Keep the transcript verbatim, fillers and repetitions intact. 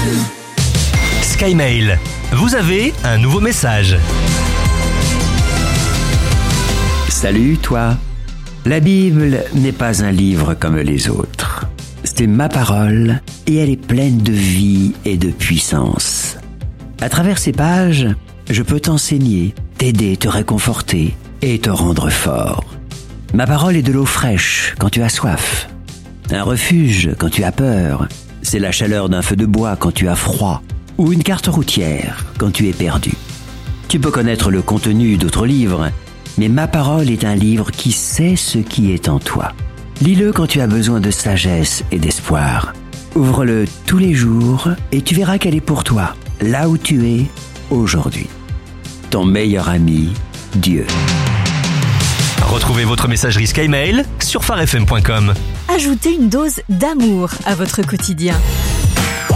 Skymail, vous avez un nouveau message. Salut toi. La Bible n'est pas un livre comme les autres. C'est ma parole et elle est pleine de vie et de puissance. À travers ces pages, je peux t'enseigner, t'aider, te réconforter et te rendre fort. Ma parole est de l'eau fraîche quand tu as soif, un refuge quand tu as peur, c'est la chaleur d'un feu de bois quand tu as froid, ou une carte routière quand tu es perdu. Tu peux connaître le contenu d'autres livres, mais ma parole est un livre qui sait ce qui est en toi. Lis-le quand tu as besoin de sagesse et d'espoir. Ouvre-le tous les jours et tu verras qu'elle est pour toi, là où tu es aujourd'hui. Ton meilleur ami, Dieu. Retrouvez votre messagerie Skymail sur phare f m point com. Ajoutez une dose d'amour à votre quotidien.